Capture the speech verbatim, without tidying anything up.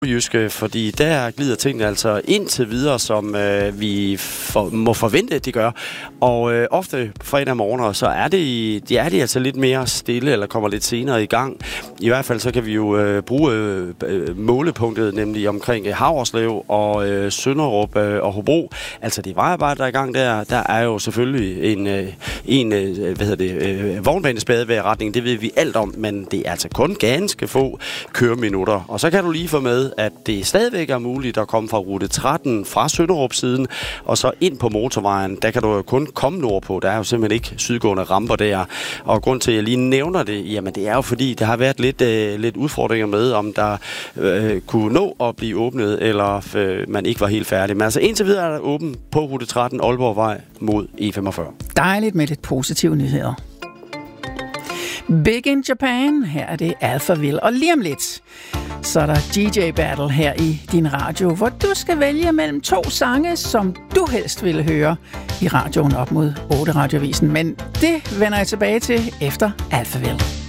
Jyske, fordi der glider tingene altså indtil videre, som øh, vi for, må forvente, at de gør. Og øh, ofte fredag morgen, så er det, de er de altså lidt mere stille, eller kommer lidt senere i gang. I hvert fald så kan vi jo øh, bruge øh, målepunktet, nemlig omkring øh, Haverslev og øh, Sønderup øh, og Hobro. Altså det vejarbejde, der er i gang der. Der er jo selvfølgelig en, øh, en øh, hvad hedder det, øh, vognbanespade ved retningen. Det ved vi alt om, men det er altså kun ganske få køreminutter. Og så kan du lige få med, at det stadigvæk er muligt at komme fra rute tretten fra Sønderup-siden, og så ind på motorvejen. Der kan du jo kun komme nordpå. Der er jo simpelthen ikke sydgående ramper der. Og grund til, at jeg lige nævner det, jamen det er jo fordi, der har været lidt, øh, lidt udfordringer med, om der øh, kunne nå at blive åbnet, eller øh, man ikke var helt færdig. Men altså indtil videre er der åben på rute tretten Aalborgvej mod E femogfyrre. Dejligt med lidt positive nyheder. Big in Japan, her er det Alphaville. Og lige om lidt, så er der D J Battle her i din radio, hvor du skal vælge mellem to sange, som du helst ville høre i radioen op mod otte Radioavisen. Men det vender jeg tilbage til efter Alphaville.